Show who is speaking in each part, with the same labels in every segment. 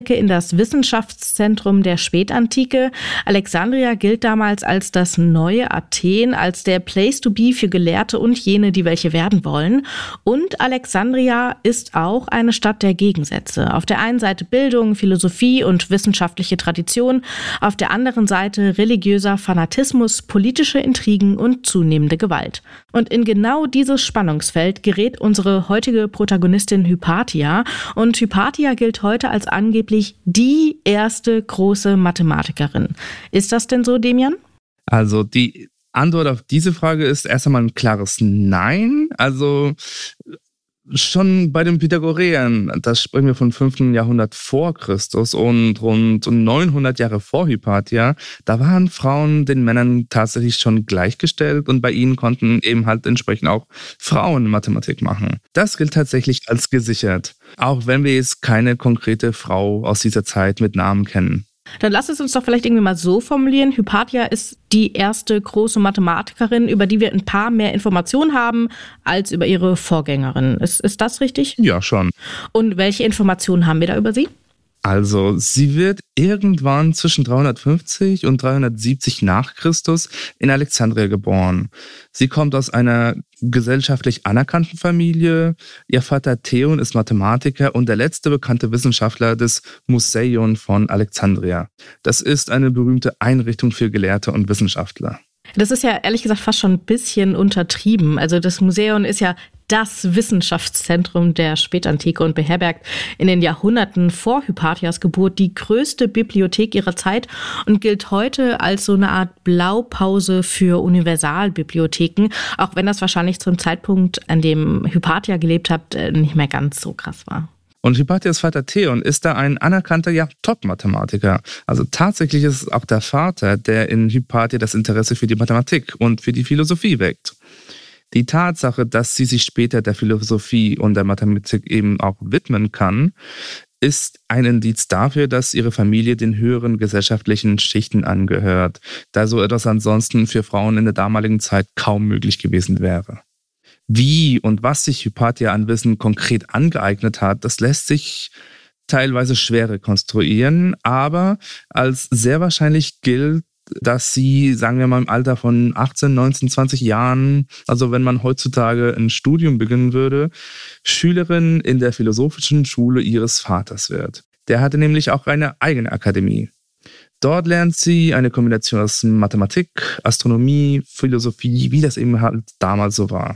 Speaker 1: in das Wissenschaftszentrum der Spätantike. Alexandria gilt damals als das neue Athen, als der Place to be für Gelehrte und jene, die welche werden wollen. Und Alexandria ist auch eine Stadt der Gegensätze. Auf der einen Seite Bildung, Philosophie und wissenschaftliche Tradition, auf der anderen Seite religiöser Fanatismus, politische Intrigen und zunehmende Gewalt. Und in genau dieses Spannungsfeld gerät unsere heutige Protagonistin Hypatia. Und Hypatia gilt heute als angeblich die erste große Mathematikerin. Ist das denn so, Demian?
Speaker 2: Also die Antwort auf diese Frage ist erst einmal ein klares Nein. Also schon bei den Pythagoreern, das sprechen wir vom 5. Jahrhundert vor Christus und rund 900 Jahre vor Hypatia, da waren Frauen den Männern tatsächlich schon gleichgestellt und bei ihnen konnten eben halt entsprechend auch Frauen Mathematik machen. Das gilt tatsächlich als gesichert, auch wenn wir jetzt keine konkrete Frau aus dieser Zeit mit Namen kennen.
Speaker 1: Dann lass es uns doch vielleicht irgendwie mal so formulieren. Hypatia ist die erste große Mathematikerin, über die wir ein paar mehr Informationen haben als über ihre Vorgängerin. Ist das richtig?
Speaker 2: Ja, schon.
Speaker 1: Und welche Informationen haben wir da über sie?
Speaker 2: Also, sie wird irgendwann zwischen 350 und 370 nach Christus in Alexandria geboren. Sie kommt aus einer gesellschaftlich anerkannten Familie. Ihr Vater Theon ist Mathematiker und der letzte bekannte Wissenschaftler des Museion von Alexandria. Das ist eine berühmte Einrichtung für Gelehrte und Wissenschaftler.
Speaker 1: Das ist ja ehrlich gesagt fast schon ein bisschen untertrieben. Also das Museion ist ja das Wissenschaftszentrum der Spätantike und beherbergt in den Jahrhunderten vor Hypatias Geburt die größte Bibliothek ihrer Zeit und gilt heute als so eine Art Blaupause für Universalbibliotheken, auch wenn das wahrscheinlich zum Zeitpunkt, an dem Hypatia gelebt hat, nicht mehr ganz so krass war.
Speaker 2: Und Hypatias Vater Theon ist da ein anerkannter, ja, Top-Mathematiker. Also tatsächlich ist es auch der Vater, der in Hypatia das Interesse für die Mathematik und für die Philosophie weckt. Die Tatsache, dass sie sich später der Philosophie und der Mathematik eben auch widmen kann, ist ein Indiz dafür, dass ihre Familie den höheren gesellschaftlichen Schichten angehört, da so etwas ansonsten für Frauen in der damaligen Zeit kaum möglich gewesen wäre. Wie und was sich Hypatia an Wissen konkret angeeignet hat, das lässt sich teilweise schwer rekonstruieren, aber als sehr wahrscheinlich gilt, dass sie, sagen wir mal, im Alter von 18, 19, 20 Jahren, also wenn man heutzutage ein Studium beginnen würde, Schülerin in der philosophischen Schule ihres Vaters wird. Der hatte nämlich auch eine eigene Akademie. Dort lernt sie eine Kombination aus Mathematik, Astronomie, Philosophie, wie das eben halt damals so war.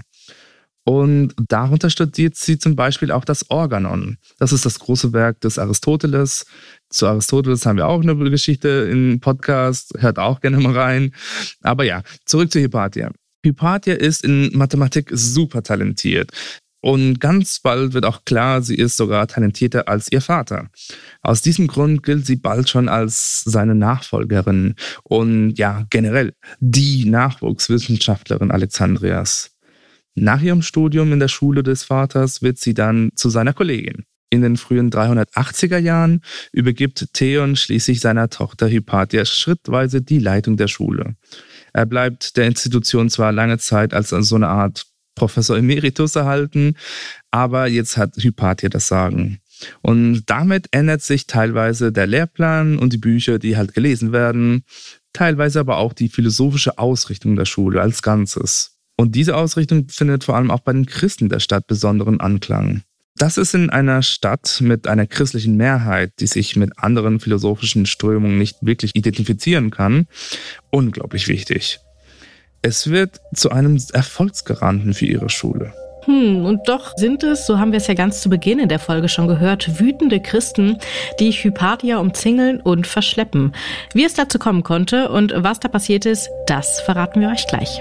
Speaker 2: Und darunter studiert sie zum Beispiel auch das Organon. Das ist das große Werk des Aristoteles. Zu Aristoteles haben wir auch eine Geschichte im Podcast, hört auch gerne mal rein. Aber ja, zurück zu Hypatia. Hypatia ist in Mathematik super talentiert. Und ganz bald wird auch klar, sie ist sogar talentierter als ihr Vater. Aus diesem Grund gilt sie bald schon als seine Nachfolgerin und ja, generell die Nachwuchswissenschaftlerin Alexandrias. Nach ihrem Studium in der Schule des Vaters wird sie dann zu seiner Kollegin. In den frühen 380er Jahren übergibt Theon schließlich seiner Tochter Hypatia schrittweise die Leitung der Schule. Er bleibt der Institution zwar lange Zeit als so eine Art Professor Emeritus erhalten, aber jetzt hat Hypatia das Sagen. Und damit ändert sich teilweise der Lehrplan und die Bücher, die halt gelesen werden, teilweise aber auch die philosophische Ausrichtung der Schule als Ganzes. Und diese Ausrichtung findet vor allem auch bei den Christen der Stadt besonderen Anklang. Das ist in einer Stadt mit einer christlichen Mehrheit, die sich mit anderen philosophischen Strömungen nicht wirklich identifizieren kann, unglaublich wichtig. Es wird zu einem Erfolgsgaranten für ihre Schule.
Speaker 1: Und doch sind es, so haben wir es ja ganz zu Beginn in der Folge schon gehört, wütende Christen, die Hypatia umzingeln und verschleppen. Wie es dazu kommen konnte und was da passiert ist, das verraten wir euch gleich.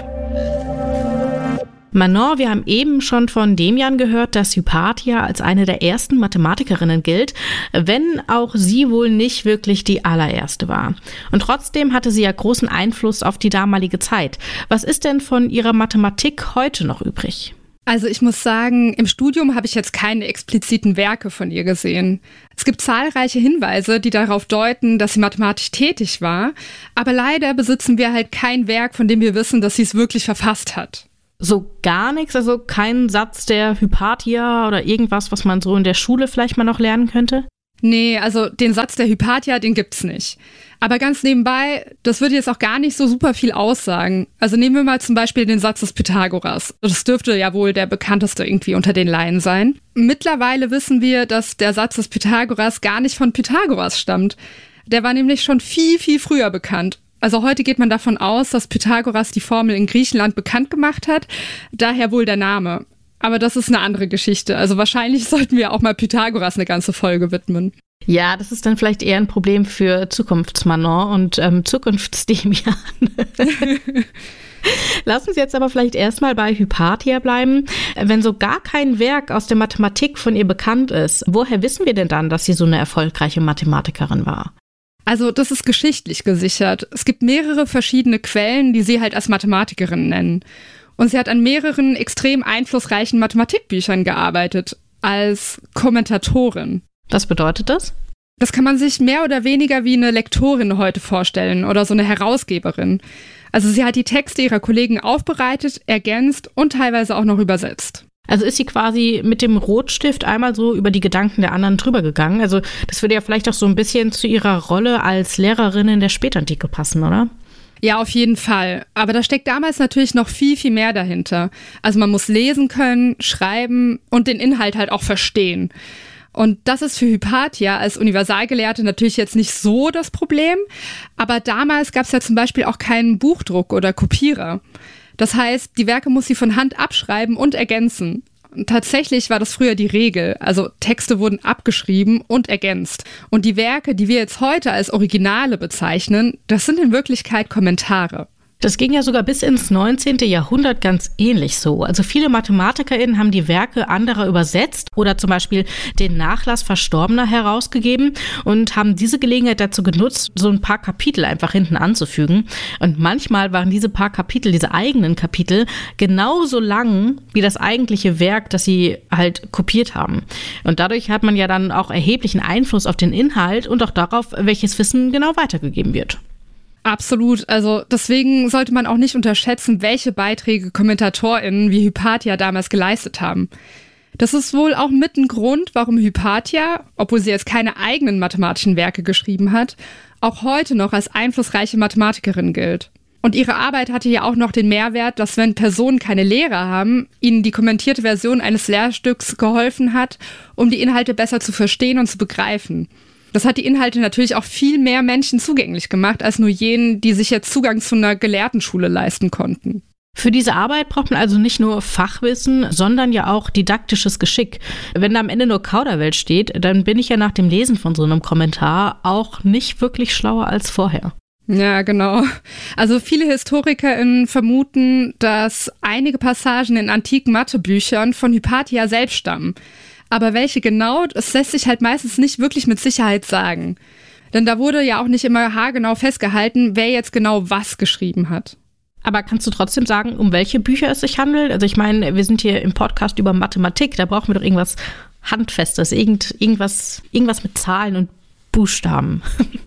Speaker 1: Manon, wir haben eben schon von Demian gehört, dass Hypatia als eine der ersten Mathematikerinnen gilt, wenn auch sie wohl nicht wirklich die allererste war. Und trotzdem hatte sie ja großen Einfluss auf die damalige Zeit. Was ist denn von ihrer Mathematik heute noch übrig?
Speaker 3: Also ich muss sagen, im Studium habe ich jetzt keine expliziten Werke von ihr gesehen. Es gibt zahlreiche Hinweise, die darauf deuten, dass sie mathematisch tätig war, aber leider besitzen wir halt kein Werk, von dem wir wissen, dass sie es wirklich verfasst hat.
Speaker 1: So gar nichts, also kein Satz der Hypatia oder irgendwas, was man so in der Schule vielleicht mal noch lernen könnte?
Speaker 3: Nee, also den Satz der Hypatia, den gibt's nicht. Aber ganz nebenbei, das würde jetzt auch gar nicht so super viel aussagen. Also nehmen wir mal zum Beispiel den Satz des Pythagoras. Das dürfte ja wohl der bekannteste irgendwie unter den Laien sein. Mittlerweile wissen wir, dass der Satz des Pythagoras gar nicht von Pythagoras stammt. Der war nämlich schon viel, viel früher bekannt. Also heute geht man davon aus, dass Pythagoras die Formel in Griechenland bekannt gemacht hat. Daher wohl der Name. Aber das ist eine andere Geschichte. Also wahrscheinlich sollten wir auch mal Pythagoras eine ganze Folge widmen.
Speaker 1: Ja, das ist dann vielleicht eher ein Problem für Zukunftsmanon und Zukunftsdemian. Lass uns jetzt aber vielleicht erstmal bei Hypatia bleiben. Wenn so gar kein Werk aus der Mathematik von ihr bekannt ist, woher wissen wir denn dann, dass sie so eine erfolgreiche Mathematikerin war?
Speaker 3: Also das ist geschichtlich gesichert. Es gibt mehrere verschiedene Quellen, die sie halt als Mathematikerin nennen. Und sie hat an mehreren extrem einflussreichen Mathematikbüchern gearbeitet, als Kommentatorin.
Speaker 1: Was bedeutet das?
Speaker 3: Das kann man sich mehr oder weniger wie eine Lektorin heute vorstellen oder so eine Herausgeberin. Also sie hat die Texte ihrer Kollegen aufbereitet, ergänzt und teilweise auch noch übersetzt.
Speaker 1: Also ist sie quasi mit dem Rotstift einmal so über die Gedanken der anderen drüber gegangen. Also das würde ja vielleicht auch so ein bisschen zu ihrer Rolle als Lehrerin in der Spätantike passen, oder?
Speaker 3: Ja, auf jeden Fall. Aber da steckt damals natürlich noch viel, viel mehr dahinter. Also man muss lesen können, schreiben und den Inhalt halt auch verstehen. Und das ist für Hypatia als Universalgelehrte natürlich jetzt nicht so das Problem. Aber damals gab es ja zum Beispiel auch keinen Buchdruck oder Kopierer. Das heißt, die Werke muss sie von Hand abschreiben und ergänzen. Und tatsächlich war das früher die Regel. Also Texte wurden abgeschrieben und ergänzt. Und die Werke, die wir jetzt heute als Originale bezeichnen, das sind in Wirklichkeit Kommentare.
Speaker 1: Das ging ja sogar bis ins 19. Jahrhundert ganz ähnlich so. Also viele MathematikerInnen haben die Werke anderer übersetzt oder zum Beispiel den Nachlass Verstorbener herausgegeben und haben diese Gelegenheit dazu genutzt, so ein paar Kapitel einfach hinten anzufügen. Und manchmal waren diese paar Kapitel, diese eigenen Kapitel, genauso lang wie das eigentliche Werk, das sie halt kopiert haben. Und dadurch hat man ja dann auch erheblichen Einfluss auf den Inhalt und auch darauf, welches Wissen genau weitergegeben wird.
Speaker 3: Absolut. Also deswegen sollte man auch nicht unterschätzen, welche Beiträge KommentatorInnen wie Hypatia damals geleistet haben. Das ist wohl auch mit ein Grund, warum Hypatia, obwohl sie jetzt keine eigenen mathematischen Werke geschrieben hat, auch heute noch als einflussreiche Mathematikerin gilt. Und ihre Arbeit hatte ja auch noch den Mehrwert, dass wenn Personen keine Lehrer haben, ihnen die kommentierte Version eines Lehrstücks geholfen hat, um die Inhalte besser zu verstehen und zu begreifen. Das hat die Inhalte natürlich auch viel mehr Menschen zugänglich gemacht, als nur jenen, die sich jetzt Zugang zu einer Gelehrtenschule leisten konnten.
Speaker 1: Für diese Arbeit braucht man also nicht nur Fachwissen, sondern ja auch didaktisches Geschick. Wenn da am Ende nur Kauderwelsch steht, dann bin ich ja nach dem Lesen von so einem Kommentar auch nicht wirklich schlauer als vorher.
Speaker 3: Ja, genau. Also viele HistorikerInnen vermuten, dass einige Passagen in antiken Mathebüchern von Hypatia selbst stammen. Aber welche genau, das lässt sich halt meistens nicht wirklich mit Sicherheit sagen. Denn da wurde ja auch nicht immer haargenau festgehalten, wer jetzt genau was geschrieben hat.
Speaker 1: Aber kannst du trotzdem sagen, um welche Bücher es sich handelt? Also ich meine, wir sind hier im Podcast über Mathematik, da brauchen wir doch irgendwas Handfestes, irgendwas mit Zahlen und Buchstaben.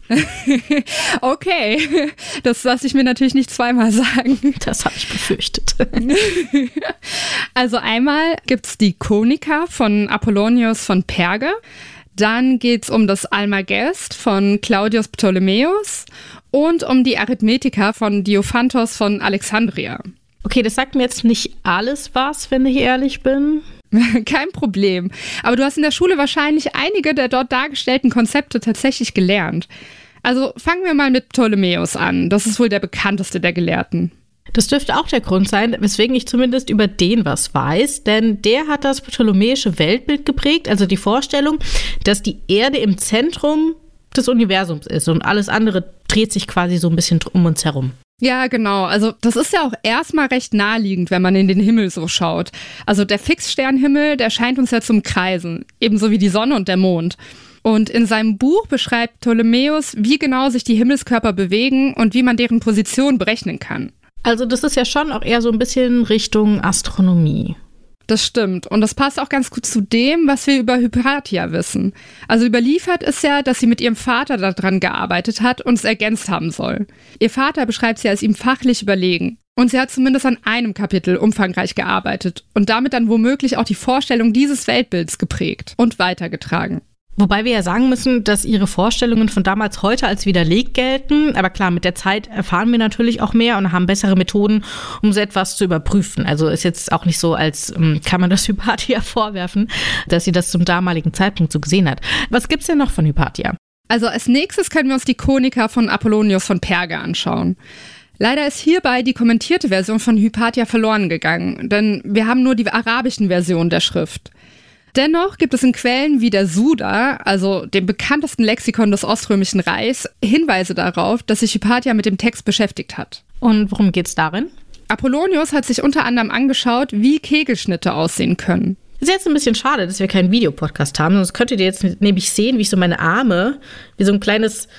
Speaker 3: Okay, das lasse ich mir natürlich nicht zweimal sagen.
Speaker 1: Das habe ich befürchtet.
Speaker 3: Also einmal gibt's die Konika von Apollonius von Perge. Dann geht's um das Almagest von Claudius Ptolemäus und um die Arithmetika von Diophantos von Alexandria.
Speaker 1: Okay, das sagt mir jetzt nicht alles was, wenn ich ehrlich bin.
Speaker 3: Kein Problem. Aber du hast in der Schule wahrscheinlich einige der dort dargestellten Konzepte tatsächlich gelernt. Also fangen wir mal mit Ptolemäus an. Das ist wohl der bekannteste der Gelehrten.
Speaker 1: Das dürfte auch der Grund sein, weswegen ich zumindest über den was weiß, denn der hat das ptolemäische Weltbild geprägt, also die Vorstellung, dass die Erde im Zentrum des Universums ist und alles andere dreht sich quasi so ein bisschen um uns herum.
Speaker 3: Ja, genau. Also das ist ja auch erstmal recht naheliegend, wenn man in den Himmel so schaut. Also der Fixsternhimmel, der scheint uns ja zum Kreisen, ebenso wie die Sonne und der Mond. Und in seinem Buch beschreibt Ptolemäus, wie genau sich die Himmelskörper bewegen und wie man deren Position berechnen kann.
Speaker 1: Also das ist ja schon auch eher so ein bisschen Richtung Astronomie.
Speaker 3: Das stimmt. Und das passt auch ganz gut zu dem, was wir über Hypatia wissen. Also überliefert ist ja, dass sie mit ihrem Vater daran gearbeitet hat und es ergänzt haben soll. Ihr Vater beschreibt sie als ihm fachlich überlegen. Und sie hat zumindest an einem Kapitel umfangreich gearbeitet und damit dann womöglich auch die Vorstellung dieses Weltbilds geprägt und weitergetragen.
Speaker 1: Wobei wir ja sagen müssen, dass ihre Vorstellungen von damals heute als widerlegt gelten. Aber klar, mit der Zeit erfahren wir natürlich auch mehr und haben bessere Methoden, um so etwas zu überprüfen. Also ist jetzt auch nicht so, als kann man das Hypatia vorwerfen, dass sie das zum damaligen Zeitpunkt so gesehen hat. Was gibt's denn noch von Hypatia?
Speaker 3: Also als nächstes können wir uns die Konika von Apollonius von Perga anschauen. Leider ist hierbei die kommentierte Version von Hypatia verloren gegangen, denn wir haben nur die arabischen Versionen der Schrift. Dennoch gibt es in Quellen wie der Suda, also dem bekanntesten Lexikon des Oströmischen Reichs, Hinweise darauf, dass sich Hypatia mit dem Text beschäftigt hat.
Speaker 1: Und worum geht's darin?
Speaker 3: Apollonius hat sich unter anderem angeschaut, wie Kegelschnitte aussehen können.
Speaker 1: Ist jetzt ein bisschen schade, dass wir keinen Videopodcast haben, sonst könntet ihr jetzt nämlich sehen, wie ich so meine Arme wie so ein kleines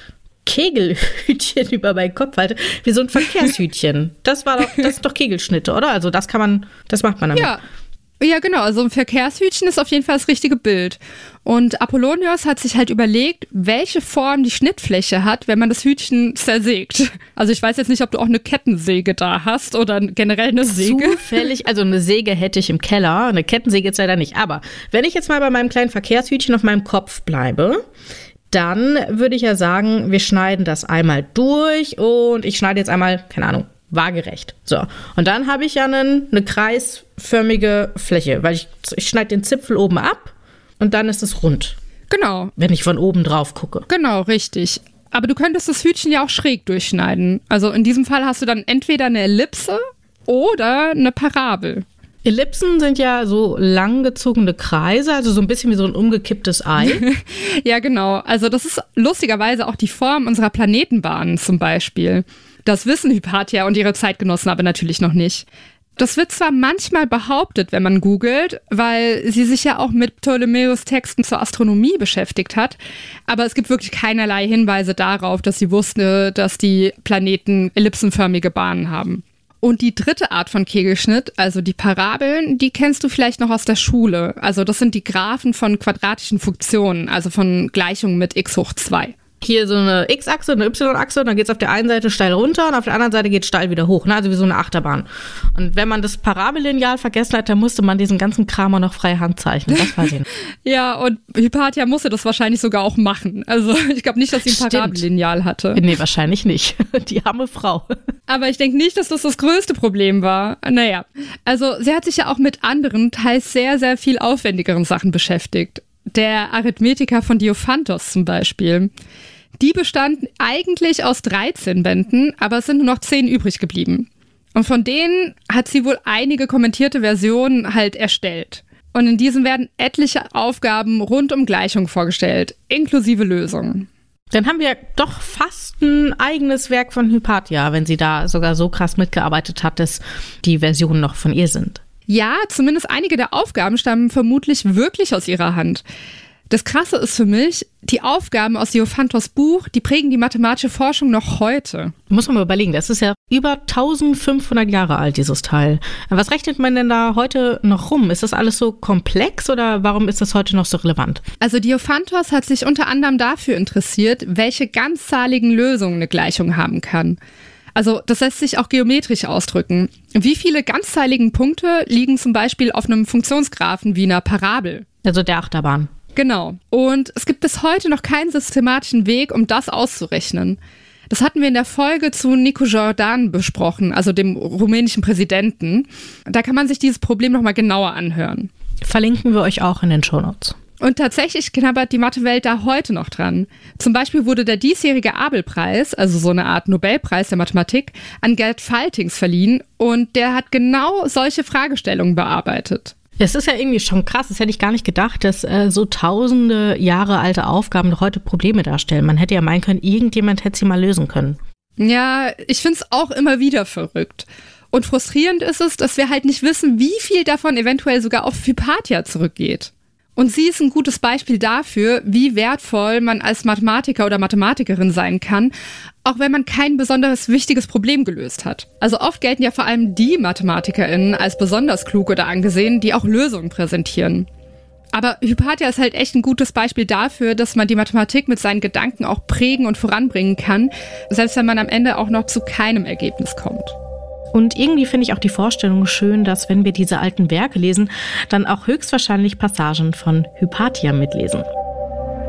Speaker 1: Kegelhütchen über meinen Kopf halte, wie so ein Verkehrshütchen. Das ist doch Kegelschnitte, oder? Also das macht man damit.
Speaker 3: Ja, genau. Also ein Verkehrshütchen ist auf jeden Fall das richtige Bild. Und Apollonius hat sich halt überlegt, welche Form die Schnittfläche hat, wenn man das Hütchen zersägt. Also ich weiß jetzt nicht, ob du auch eine Kettensäge da hast oder generell eine Säge.
Speaker 1: Zufällig, also eine Säge hätte ich im Keller, eine Kettensäge jetzt leider nicht. Aber wenn ich jetzt mal bei meinem kleinen Verkehrshütchen auf meinem Kopf bleibe, dann würde ich ja sagen, wir schneiden das einmal durch und ich schneide jetzt einmal, keine Ahnung, waagerecht. So, und dann habe ich ja eine kreisförmige Fläche, weil ich schneide den Zipfel oben ab und dann ist es rund.
Speaker 3: Genau.
Speaker 1: Wenn ich von oben drauf gucke.
Speaker 3: Genau, richtig. Aber du könntest das Hütchen ja auch schräg durchschneiden. Also in diesem Fall hast du dann entweder eine Ellipse oder eine Parabel.
Speaker 1: Ellipsen sind ja so langgezogene Kreise, also so ein bisschen wie so ein umgekipptes Ei.
Speaker 3: Ja, genau. Also das ist lustigerweise auch die Form unserer Planetenbahnen zum Beispiel. Das wissen Hypatia und ihre Zeitgenossen aber natürlich noch nicht. Das wird zwar manchmal behauptet, wenn man googelt, weil sie sich ja auch mit Ptolemäus Texten zur Astronomie beschäftigt hat, aber es gibt wirklich keinerlei Hinweise darauf, dass sie wusste, dass die Planeten ellipsenförmige Bahnen haben. Und die dritte Art von Kegelschnitt, also die Parabeln, die kennst du vielleicht noch aus der Schule. Also das sind die Graphen von quadratischen Funktionen, also von Gleichungen mit x hoch 2.
Speaker 1: Hier so eine X-Achse, eine Y-Achse und dann geht es auf der einen Seite steil runter und auf der anderen Seite geht es steil wieder hoch, ne? Also wie so eine Achterbahn. Und wenn man das Parabellineal vergessen hat, dann musste man diesen ganzen Kram auch noch freie Hand zeichnen, das weiß ich nicht.
Speaker 3: Ja, und Hypatia musste das wahrscheinlich sogar auch machen. Also ich glaube nicht, dass sie ein Parabellineal hatte.
Speaker 1: Nee, wahrscheinlich nicht. Die arme Frau.
Speaker 3: Aber ich denke nicht, dass das größte Problem war. Naja, also sie hat sich ja auch mit anderen, teils sehr, sehr viel aufwendigeren Sachen beschäftigt. Der Arithmetica von Diophantos zum Beispiel. Die bestanden eigentlich aus 13 Bänden, aber es sind nur noch 10 übrig geblieben. Und von denen hat sie wohl einige kommentierte Versionen halt erstellt. Und in diesen werden etliche Aufgaben rund um Gleichungen vorgestellt, inklusive Lösungen.
Speaker 1: Dann haben wir doch fast ein eigenes Werk von Hypatia, wenn sie da sogar so krass mitgearbeitet hat, dass die Versionen noch von ihr sind.
Speaker 3: Ja, zumindest einige der Aufgaben stammen vermutlich wirklich aus ihrer Hand. Das Krasse ist für mich, die Aufgaben aus Diophantos Buch, die prägen die mathematische Forschung noch heute.
Speaker 1: Muss man mal überlegen, das ist ja über 1500 Jahre alt, dieses Teil. Was rechnet man denn da heute noch rum? Ist das alles so komplex oder warum ist das heute noch so relevant?
Speaker 3: Also Diophantos hat sich unter anderem dafür interessiert, welche ganzzahligen Lösungen eine Gleichung haben kann. Also das lässt sich auch geometrisch ausdrücken. Wie viele ganzzahligen Punkte liegen zum Beispiel auf einem Funktionsgraphen wie einer Parabel?
Speaker 1: Also der Achterbahn.
Speaker 3: Genau. Und es gibt bis heute noch keinen systematischen Weg, um das auszurechnen. Das hatten wir in der Folge zu Nicu Jordan besprochen, also dem rumänischen Präsidenten. Da kann man sich dieses Problem nochmal genauer anhören.
Speaker 1: Verlinken wir euch auch in den Shownotes.
Speaker 3: Und tatsächlich knabbert die Mathewelt da heute noch dran. Zum Beispiel wurde der diesjährige Abel-Preis, also so eine Art Nobelpreis der Mathematik, an Gerd Faltings verliehen und der hat genau solche Fragestellungen bearbeitet.
Speaker 1: Es ist ja irgendwie schon krass, das hätte ich gar nicht gedacht, dass so tausende Jahre alte Aufgaben noch heute Probleme darstellen. Man hätte ja meinen können, irgendjemand hätte sie mal lösen können.
Speaker 3: Ja, ich finde es auch immer wieder verrückt. Und frustrierend ist es, dass wir halt nicht wissen, wie viel davon eventuell sogar auf Hypatia zurückgeht. Und sie ist ein gutes Beispiel dafür, wie wertvoll man als Mathematiker oder Mathematikerin sein kann, auch wenn man kein besonders wichtiges Problem gelöst hat. Also oft gelten ja vor allem die MathematikerInnen als besonders klug oder angesehen, die auch Lösungen präsentieren. Aber Hypatia ist halt echt ein gutes Beispiel dafür, dass man die Mathematik mit seinen Gedanken auch prägen und voranbringen kann, selbst wenn man am Ende auch noch zu keinem Ergebnis kommt.
Speaker 1: Und irgendwie finde ich auch die Vorstellung schön, dass wenn wir diese alten Werke lesen, dann auch höchstwahrscheinlich Passagen von Hypatia mitlesen.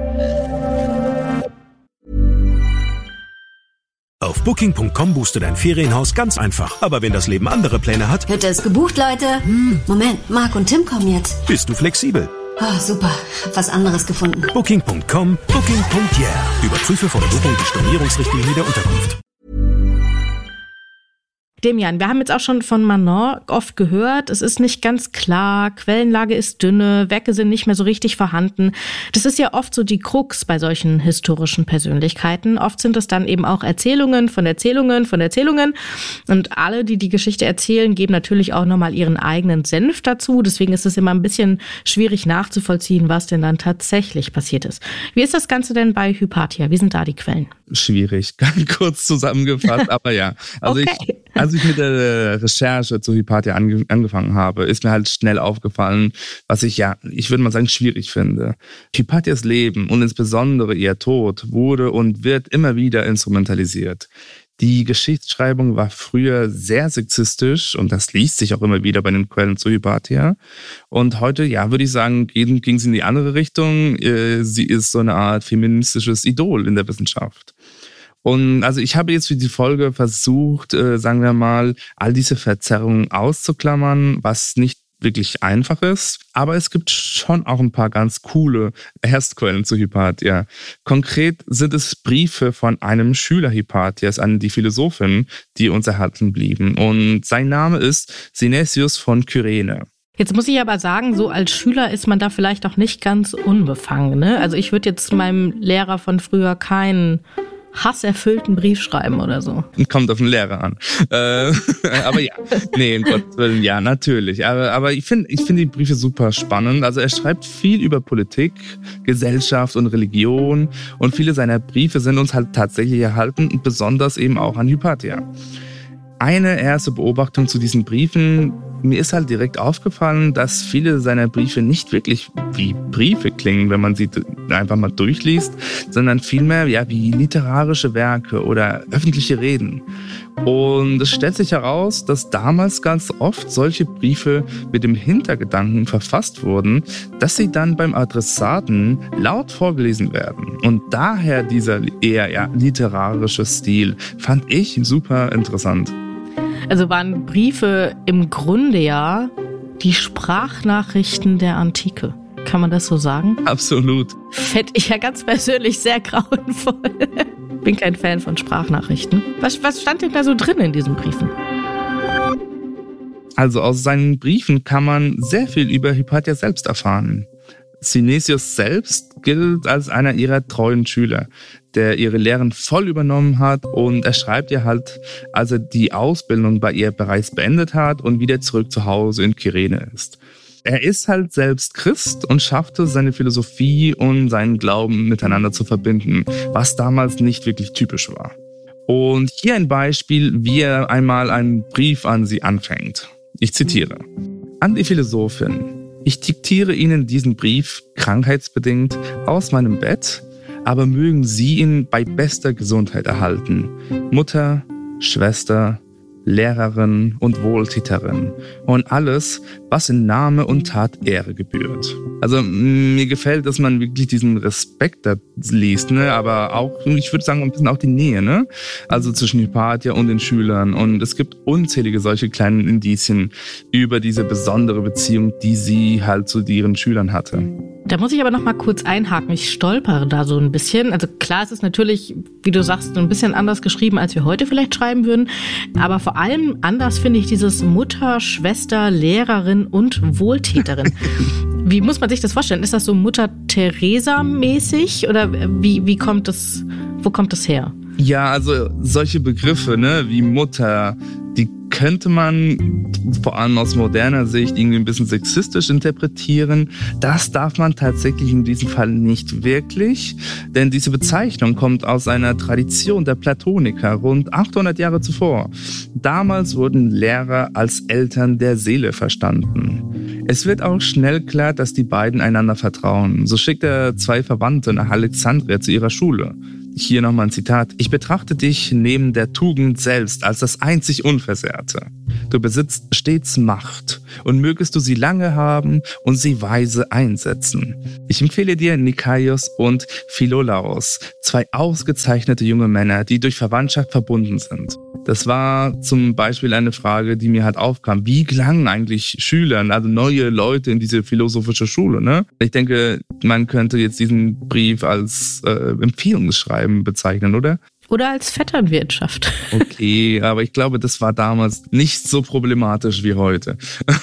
Speaker 4: Auf Booking.com buchst du dein Ferienhaus ganz einfach. Aber wenn das Leben andere Pläne hat...
Speaker 5: Hütte ist gebucht, Leute. Moment, Marc und Tim kommen jetzt.
Speaker 4: Bist du flexibel?
Speaker 5: Oh, super. Hab was anderes gefunden.
Speaker 4: Booking.com, Booking.yeah. Überprüfe vor der Buchung die Stornierungsrichtlinie der Unterkunft.
Speaker 1: Demian, wir haben jetzt auch schon von Manon oft gehört, es ist nicht ganz klar, Quellenlage ist dünne, Werke sind nicht mehr so richtig vorhanden. Das ist ja oft so die Krux bei solchen historischen Persönlichkeiten. Oft sind es dann eben auch Erzählungen von Erzählungen von Erzählungen. Und alle, die die Geschichte erzählen, geben natürlich auch nochmal ihren eigenen Senf dazu. Deswegen ist es immer ein bisschen schwierig nachzuvollziehen, was denn dann tatsächlich passiert ist. Wie ist das Ganze denn bei Hypatia? Wie sind da die Quellen?
Speaker 2: Schwierig, ganz kurz zusammengefasst, aber ja. Also
Speaker 1: okay.
Speaker 2: Als ich mit der Recherche zu Hypatia angefangen habe, ist mir halt schnell aufgefallen, was ich würde mal sagen, schwierig finde. Hypatias Leben und insbesondere ihr Tod wurde und wird immer wieder instrumentalisiert. Die Geschichtsschreibung war früher sehr sexistisch und das liest sich auch immer wieder bei den Quellen zu Hypatia. Und heute, würde ich sagen, ging sie in die andere Richtung. Sie ist so eine Art feministisches Idol in der Wissenschaft. Und also ich habe jetzt für die Folge versucht, sagen wir mal, all diese Verzerrungen auszuklammern, was nicht wirklich einfach ist. Aber es gibt schon auch ein paar ganz coole Erstquellen zu Hypatia. Konkret sind es Briefe von einem Schüler Hypatias an die Philosophin, die uns erhalten blieben. Und sein Name ist Synesius von Kyrene.
Speaker 1: Jetzt muss ich aber sagen, so als Schüler ist man da vielleicht auch nicht ganz unbefangen, ne? Also ich würde jetzt meinem Lehrer von früher keinen hasserfüllten Brief schreiben oder so.
Speaker 2: Kommt auf den Lehrer an. Aber ja, nee, um Gottes Willen, ja, natürlich. Aber ich finde die Briefe super spannend. Also er schreibt viel über Politik, Gesellschaft und Religion und viele seiner Briefe sind uns halt tatsächlich erhalten und besonders eben auch an Hypatia. Eine erste Beobachtung zu diesen Briefen, mir ist halt direkt aufgefallen, dass viele seiner Briefe nicht wirklich wie Briefe klingen, wenn man sie einfach mal durchliest, sondern vielmehr wie literarische Werke oder öffentliche Reden. Und es stellt sich heraus, dass damals ganz oft solche Briefe mit dem Hintergedanken verfasst wurden, dass sie dann beim Adressaten laut vorgelesen werden. Und daher dieser eher literarische Stil fand ich super interessant.
Speaker 1: Also waren Briefe im Grunde die Sprachnachrichten der Antike. Kann man das so sagen?
Speaker 2: Absolut.
Speaker 1: Fände ich ja ganz persönlich sehr grauenvoll. Bin kein Fan von Sprachnachrichten. Was stand denn da so drin in diesen Briefen?
Speaker 2: Also aus seinen Briefen kann man sehr viel über Hypatia selbst erfahren. Synesius selbst gilt als einer ihrer treuen Schüler, der ihre Lehren voll übernommen hat und er schreibt ihr halt, als er die Ausbildung bei ihr bereits beendet hat und wieder zurück zu Hause in Kyrene ist. Er ist halt selbst Christ und schaffte seine Philosophie und seinen Glauben miteinander zu verbinden, was damals nicht wirklich typisch war. Und hier ein Beispiel, wie er einmal einen Brief an sie anfängt. Ich zitiere: An die Philosophin. Ich diktiere Ihnen diesen Brief krankheitsbedingt aus meinem Bett, aber mögen Sie ihn bei bester Gesundheit erhalten. Mutter, Schwester, Lehrerin und Wohltäterin und alles, was in Name und Tat Ehre gebührt. Also mir gefällt, dass man wirklich diesen Respekt da liest, ne? Aber auch, ich würde sagen, ein bisschen auch die Nähe, ne? Also zwischen Hypatia und den Schülern. Und es gibt unzählige solche kleinen Indizien über diese besondere Beziehung, die sie halt zu ihren Schülern hatte.
Speaker 1: Da muss ich aber noch mal kurz einhaken. Ich stolpere da so ein bisschen. Also klar, es ist natürlich, wie du sagst, ein bisschen anders geschrieben, als wir heute vielleicht schreiben würden. Aber vor allem anders finde ich dieses Mutter, Schwester, Lehrerin und Wohltäterin. Wie muss man sich das vorstellen? Ist das so Mutter Teresa-mäßig oder wie kommt das, wo kommt das her?
Speaker 2: Ja, also solche Begriffe, ne, wie Mutter, die könnte man vor allem aus moderner Sicht irgendwie ein bisschen sexistisch interpretieren. Das darf man tatsächlich in diesem Fall nicht wirklich, denn diese Bezeichnung kommt aus einer Tradition der Platoniker rund 800 Jahre zuvor. Damals wurden Lehrer als Eltern der Seele verstanden. Es wird auch schnell klar, dass die beiden einander vertrauen. So schickt er 2 Verwandte nach Alexandria zu ihrer Schule. Hier nochmal ein Zitat. Ich betrachte dich neben der Tugend selbst als das einzig Unversehrte. Du besitzt stets Macht und mögest du sie lange haben und sie weise einsetzen. Ich empfehle dir Nikaios und Philolaos, 2 ausgezeichnete junge Männer, die durch Verwandtschaft verbunden sind. Das war zum Beispiel eine Frage, die mir halt aufkam. Wie gelangen eigentlich Schülern, also neue Leute in diese philosophische Schule? Ne? Ich denke, man könnte jetzt diesen Brief als Empfehlungsschreiben bezeichnen, oder?
Speaker 1: Oder als Vetternwirtschaft.
Speaker 2: Okay, aber ich glaube, das war damals nicht so problematisch wie heute.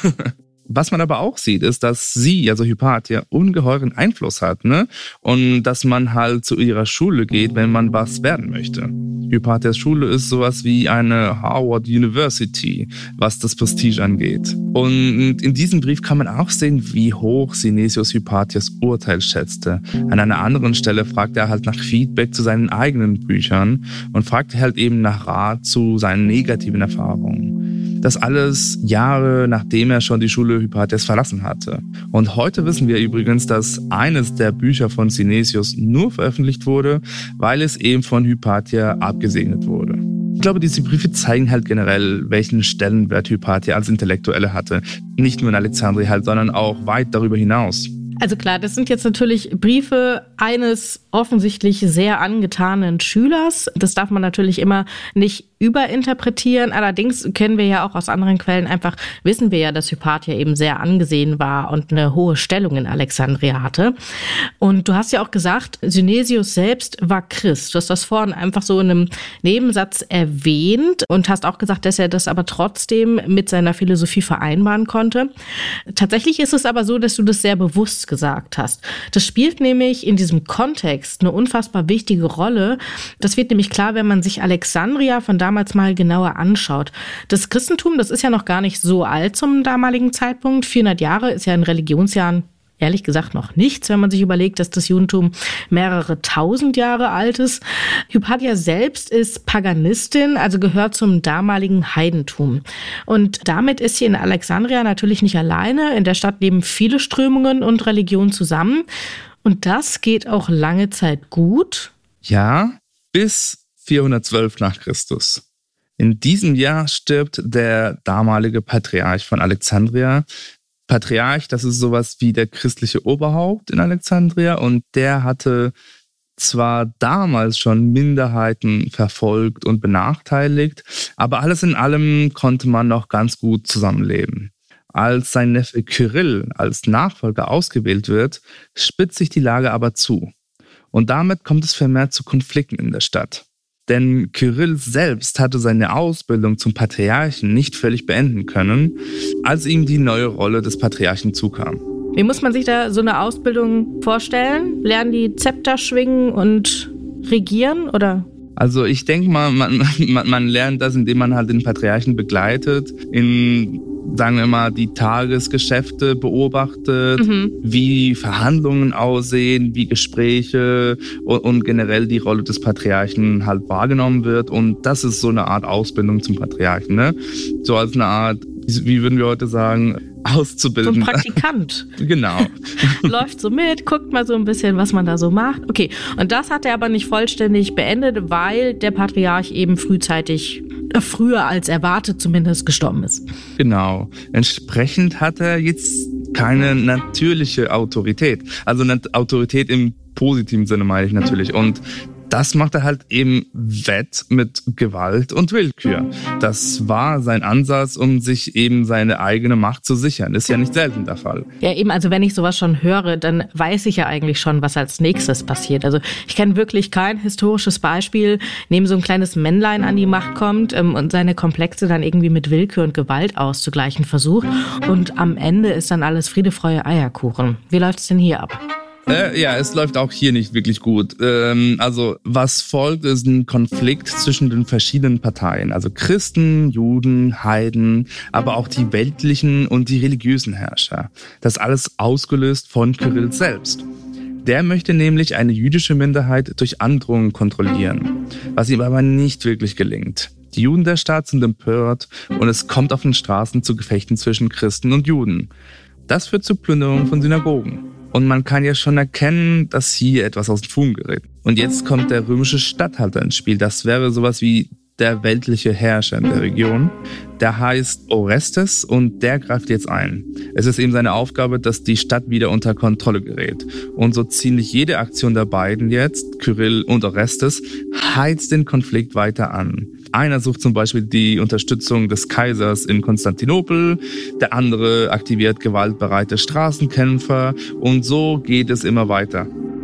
Speaker 2: Was man aber auch sieht, ist, dass sie, also Hypatia, ungeheuren Einfluss hat, ne? Und dass man halt zu ihrer Schule geht, wenn man was werden möchte. Hypatias Schule ist sowas wie eine Harvard University, was das Prestige angeht. Und in diesem Brief kann man auch sehen, wie hoch Synesius Hypatias Urteil schätzte. An einer anderen Stelle fragt er halt nach Feedback zu seinen eigenen Büchern und fragt halt eben nach Rat zu seinen negativen Erfahrungen. Das alles Jahre, nachdem er schon die Schule Hypatias verlassen hatte. Und heute wissen wir übrigens, dass eines der Bücher von Synesius nur veröffentlicht wurde, weil es eben von Hypatia abgesegnet wurde. Ich glaube, diese Briefe zeigen halt generell, welchen Stellenwert Hypatia als Intellektuelle hatte. Nicht nur in Alexandria halt, sondern auch weit darüber hinaus.
Speaker 1: Also klar, das sind jetzt natürlich Briefe eines offensichtlich sehr angetanen Schülers. Das darf man natürlich immer nicht überinterpretieren. Allerdings können wir ja auch aus anderen Quellen wissen wir ja, dass Hypatia eben sehr angesehen war und eine hohe Stellung in Alexandria hatte. Und du hast ja auch gesagt, Synesius selbst war Christ. Du hast das vorhin einfach so in einem Nebensatz erwähnt und hast auch gesagt, dass er das aber trotzdem mit seiner Philosophie vereinbaren konnte. Tatsächlich ist es aber so, dass du das sehr bewusst gesagt hast. Das spielt nämlich in diesem Kontext eine unfassbar wichtige Rolle. Das wird nämlich klar, wenn man sich Alexandria von damals mal genauer anschaut. Das Christentum, das ist ja noch gar nicht so alt zum damaligen Zeitpunkt. 400 Jahre ist ja in Religionsjahren ehrlich gesagt noch nichts, wenn man sich überlegt, dass das Judentum mehrere tausend Jahre alt ist. Hypatia selbst ist Paganistin, also gehört zum damaligen Heidentum. Und damit ist sie in Alexandria natürlich nicht alleine. In der Stadt leben viele Strömungen und Religionen zusammen. Und das geht auch lange Zeit gut.
Speaker 2: Ja, bis 412 nach Christus. In diesem Jahr stirbt der damalige Patriarch von Alexandria. Patriarch, das ist sowas wie der christliche Oberhaupt in Alexandria und der hatte zwar damals schon Minderheiten verfolgt und benachteiligt, aber alles in allem konnte man noch ganz gut zusammenleben. Als sein Neffe Kyrill als Nachfolger ausgewählt wird, spitzt sich die Lage aber zu. Und damit kommt es vermehrt zu Konflikten in der Stadt. Denn Kyrill selbst hatte seine Ausbildung zum Patriarchen nicht völlig beenden können, als ihm die neue Rolle des Patriarchen zukam.
Speaker 1: Wie muss man sich da so eine Ausbildung vorstellen? Lernen die Zepter schwingen und regieren, oder?
Speaker 2: Also ich denke mal, man lernt das, indem man halt den Patriarchen begleitet, in, sagen wir mal, die Tagesgeschäfte beobachtet, wie Verhandlungen aussehen, wie Gespräche und generell die Rolle des Patriarchen halt wahrgenommen wird. Und das ist so eine Art Ausbildung zum Patriarchen, ne? So als eine Art, wie würden wir heute sagen, auszubilden.
Speaker 1: So ein Praktikant.
Speaker 2: Genau.
Speaker 1: Läuft so mit, guckt mal so ein bisschen, was man da so macht. Okay, und das hat er aber nicht vollständig beendet, weil der Patriarch eben früher als erwartet zumindest, gestorben ist.
Speaker 2: Genau. Entsprechend hat er jetzt keine natürliche Autorität. Also eine Autorität im positiven Sinne meine ich natürlich. Und das macht er halt eben wett mit Gewalt und Willkür. Das war sein Ansatz, um sich eben seine eigene Macht zu sichern. Ist ja nicht selten der Fall.
Speaker 1: Ja eben, also wenn ich sowas schon höre, dann weiß ich ja eigentlich schon, was als nächstes passiert. Also ich kenne wirklich kein historisches Beispiel, in dem so ein kleines Männlein an die Macht kommt und seine Komplexe dann irgendwie mit Willkür und Gewalt auszugleichen versucht. Und am Ende ist dann alles Friede, Freude, Eierkuchen. Wie läuft's denn hier ab?
Speaker 2: Ja, es läuft auch hier nicht wirklich gut. Also was folgt, ist ein Konflikt zwischen den verschiedenen Parteien. Also Christen, Juden, Heiden, aber auch die weltlichen und die religiösen Herrscher. Das alles ausgelöst von Kyrill selbst. Der möchte nämlich eine jüdische Minderheit durch Androhungen kontrollieren, was ihm aber nicht wirklich gelingt. Die Juden der Stadt sind empört und es kommt auf den Straßen zu Gefechten zwischen Christen und Juden. Das führt zur Plünderung von Synagogen. Und man kann ja schon erkennen, dass hier etwas aus dem Fugen gerät. Und jetzt kommt der römische Statthalter ins Spiel. Das wäre sowas wie der weltliche Herrscher in der Region. Der heißt Orestes und der greift jetzt ein. Es ist eben seine Aufgabe, dass die Stadt wieder unter Kontrolle gerät. Und so ziemlich jede Aktion der beiden jetzt, Kyrill und Orestes, heizt den Konflikt weiter an. Einer sucht zum Beispiel die Unterstützung des Kaisers in Konstantinopel, der andere aktiviert gewaltbereite Straßenkämpfer und so geht es immer weiter.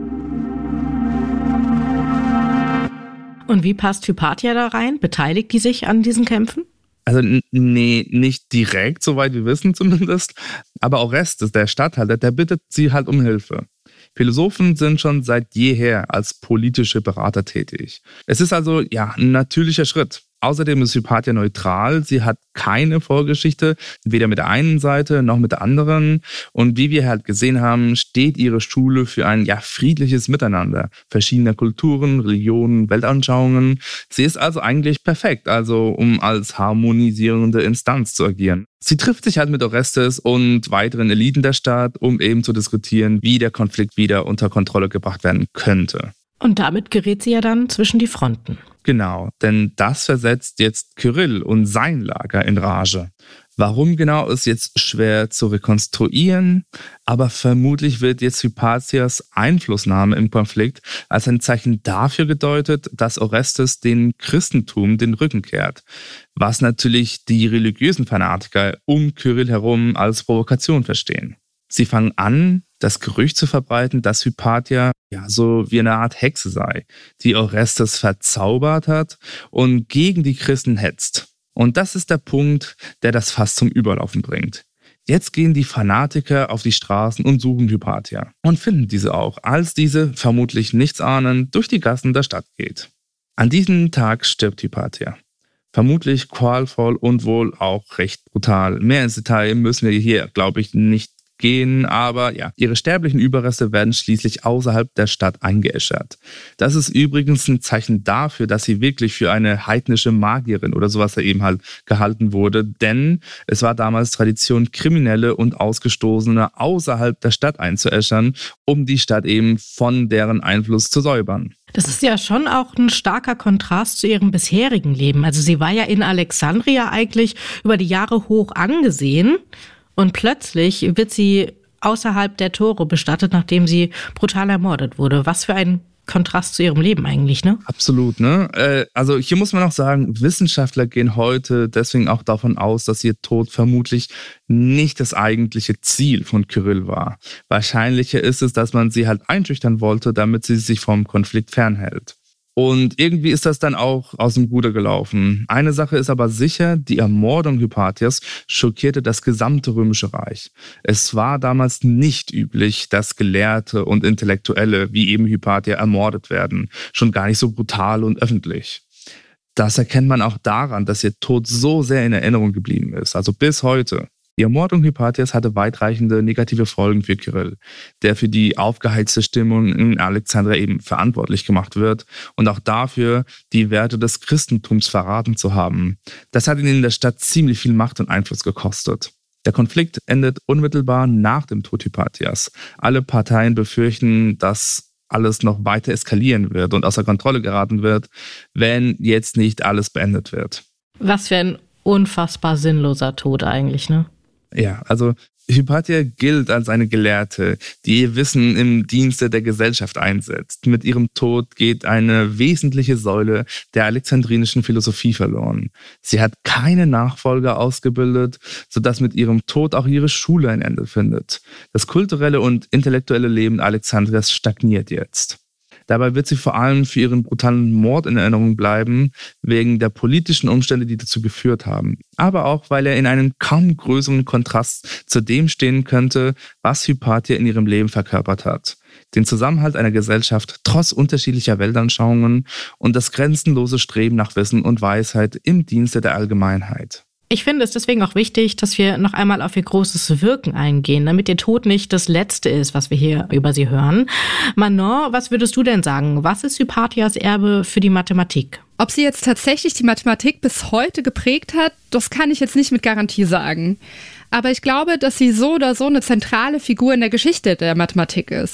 Speaker 1: Und wie passt Hypatia da rein? Beteiligt die sich an diesen Kämpfen?
Speaker 2: Also nee, nicht direkt, soweit wir wissen zumindest. Aber Orestes, der Statthalter, der bittet sie halt um Hilfe. Philosophen sind schon seit jeher als politische Berater tätig. Es ist also ein natürlicher Schritt. Außerdem ist Hypatia neutral. Sie hat keine Vorgeschichte, weder mit der einen Seite noch mit der anderen. Und wie wir halt gesehen haben, steht ihre Schule für ein friedliches Miteinander verschiedener Kulturen, Religionen, Weltanschauungen. Sie ist also eigentlich perfekt, um als harmonisierende Instanz zu agieren. Sie trifft sich halt mit Orestes und weiteren Eliten der Stadt, um eben zu diskutieren, wie der Konflikt wieder unter Kontrolle gebracht werden könnte.
Speaker 1: Und damit gerät sie ja dann zwischen die Fronten.
Speaker 2: Genau, denn das versetzt jetzt Kyrill und sein Lager in Rage. Warum genau, ist jetzt schwer zu rekonstruieren, aber vermutlich wird jetzt Hypatias Einflussnahme im Konflikt als ein Zeichen dafür gedeutet, dass Orestes dem Christentum den Rücken kehrt, was natürlich die religiösen Fanatiker um Kyrill herum als Provokation verstehen. Sie fangen an, das Gerücht zu verbreiten, dass Hypatia so wie eine Art Hexe sei, die Orestes verzaubert hat und gegen die Christen hetzt. Und das ist der Punkt, der das Fass zum Überlaufen bringt. Jetzt gehen die Fanatiker auf die Straßen und suchen Hypatia und finden diese auch, als diese, vermutlich nichts ahnend, durch die Gassen der Stadt geht. An diesem Tag stirbt Hypatia. Vermutlich qualvoll und wohl auch recht brutal. Mehr ins Detail müssen wir hier, glaube ich, nicht gehen, aber ihre sterblichen Überreste werden schließlich außerhalb der Stadt eingeäschert. Das ist übrigens ein Zeichen dafür, dass sie wirklich für eine heidnische Magierin oder sowas eben halt gehalten wurde, denn es war damals Tradition, Kriminelle und Ausgestoßene außerhalb der Stadt einzuäschern, um die Stadt eben von deren Einfluss zu säubern.
Speaker 1: Das ist ja schon auch ein starker Kontrast zu ihrem bisherigen Leben. Also sie war ja in Alexandria eigentlich über die Jahre hoch angesehen. Und plötzlich wird sie außerhalb der Tore bestattet, nachdem sie brutal ermordet wurde. Was für ein Kontrast zu ihrem Leben eigentlich, ne?
Speaker 2: Absolut, ne? Also hier muss man auch sagen, Wissenschaftler gehen heute deswegen auch davon aus, dass ihr Tod vermutlich nicht das eigentliche Ziel von Kyrill war. Wahrscheinlicher ist es, dass man sie halt einschüchtern wollte, damit sie sich vom Konflikt fernhält. Und irgendwie ist das dann auch aus dem Ruder gelaufen. Eine Sache ist aber sicher, die Ermordung Hypatias schockierte das gesamte Römische Reich. Es war damals nicht üblich, dass Gelehrte und Intellektuelle wie eben Hypatia ermordet werden. Schon gar nicht so brutal und öffentlich. Das erkennt man auch daran, dass ihr Tod so sehr in Erinnerung geblieben ist, also bis heute. Die Ermordung Hypatias hatte weitreichende negative Folgen für Kyrill, der für die aufgeheizte Stimmung in Alexandria eben verantwortlich gemacht wird und auch dafür, die Werte des Christentums verraten zu haben. Das hat ihn in der Stadt ziemlich viel Macht und Einfluss gekostet. Der Konflikt endet unmittelbar nach dem Tod Hypatias. Alle Parteien befürchten, dass alles noch weiter eskalieren wird und außer Kontrolle geraten wird, wenn jetzt nicht alles beendet wird.
Speaker 1: Was für ein unfassbar sinnloser Tod eigentlich, ne?
Speaker 2: Ja, also Hypatia gilt als eine Gelehrte, die ihr Wissen im Dienste der Gesellschaft einsetzt. Mit ihrem Tod geht eine wesentliche Säule der alexandrinischen Philosophie verloren. Sie hat keine Nachfolger ausgebildet, sodass mit ihrem Tod auch ihre Schule ein Ende findet. Das kulturelle und intellektuelle Leben Alexandrias stagniert jetzt. Dabei wird sie vor allem für ihren brutalen Mord in Erinnerung bleiben, wegen der politischen Umstände, die dazu geführt haben. Aber auch, weil er in einem kaum größeren Kontrast zu dem stehen könnte, was Hypatia in ihrem Leben verkörpert hat. Den Zusammenhalt einer Gesellschaft trotz unterschiedlicher Weltanschauungen und das grenzenlose Streben nach Wissen und Weisheit im Dienste der Allgemeinheit.
Speaker 1: Ich finde es deswegen auch wichtig, dass wir noch einmal auf ihr großes Wirken eingehen, damit ihr Tod nicht das Letzte ist, was wir hier über sie hören. Manon, was würdest du denn sagen? Was ist Hypatias Erbe für die Mathematik?
Speaker 3: Ob sie jetzt tatsächlich die Mathematik bis heute geprägt hat, das kann ich jetzt nicht mit Garantie sagen. Aber ich glaube, dass sie so oder so eine zentrale Figur in der Geschichte der Mathematik ist.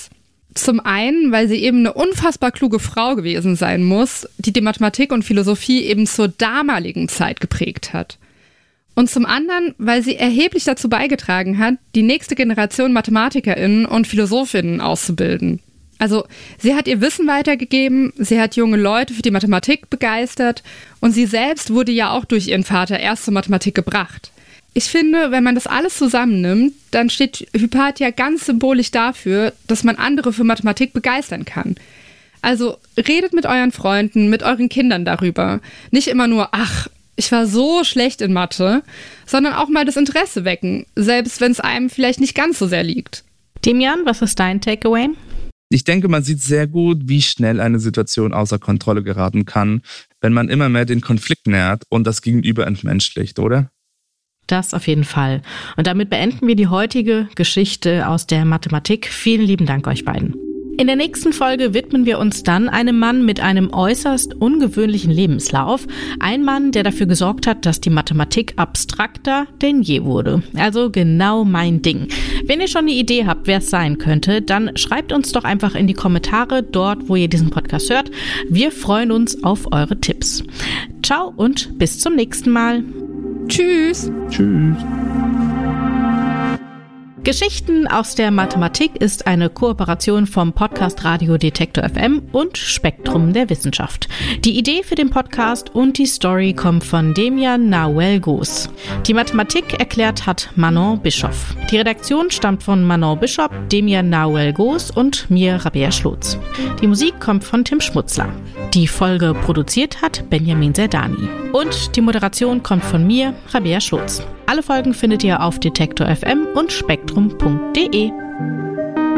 Speaker 3: Zum einen, weil sie eben eine unfassbar kluge Frau gewesen sein muss, die die Mathematik und Philosophie eben zur damaligen Zeit geprägt hat. Und zum anderen, weil sie erheblich dazu beigetragen hat, die nächste Generation MathematikerInnen und PhilosophInnen auszubilden. Also sie hat ihr Wissen weitergegeben, sie hat junge Leute für die Mathematik begeistert und sie selbst wurde ja auch durch ihren Vater erst zur Mathematik gebracht. Ich finde, wenn man das alles zusammennimmt, dann steht Hypatia ganz symbolisch dafür, dass man andere für Mathematik begeistern kann. Also redet mit euren Freunden, mit euren Kindern darüber. Nicht immer nur, ach, ich war so schlecht in Mathe, sondern auch mal das Interesse wecken, selbst wenn es einem vielleicht nicht ganz so sehr liegt.
Speaker 1: Demian, was ist dein Takeaway?
Speaker 2: Ich denke, man sieht sehr gut, wie schnell eine Situation außer Kontrolle geraten kann, wenn man immer mehr den Konflikt nährt und das Gegenüber entmenschlicht, oder?
Speaker 1: Das auf jeden Fall. Und damit beenden wir die heutige Geschichte aus der Mathematik. Vielen lieben Dank euch beiden. In der nächsten Folge widmen wir uns dann einem Mann mit einem äußerst ungewöhnlichen Lebenslauf. Ein Mann, der dafür gesorgt hat, dass die Mathematik abstrakter denn je wurde. Also genau mein Ding. Wenn ihr schon eine Idee habt, wer es sein könnte, dann schreibt uns doch einfach in die Kommentare dort, wo ihr diesen Podcast hört. Wir freuen uns auf eure Tipps. Ciao und bis zum nächsten Mal.
Speaker 3: Tschüss.
Speaker 2: Tschüss.
Speaker 1: Geschichten aus der Mathematik ist eine Kooperation vom Podcast Radio Detektor FM und Spektrum der Wissenschaft. Die Idee für den Podcast und die Story kommt von Demian Nahuel-Goos. Die Mathematik erklärt hat Manon Bischoff. Die Redaktion stammt von Manon Bischoff, Demian Nahuel-Goos und mir, Rabea Schlotz. Die Musik kommt von Tim Schmutzler. Die Folge produziert hat Benjamin Serdani. Und die Moderation kommt von mir, Rabea Schlotz. Alle Folgen findet ihr auf Detektor FM und spektrum.de.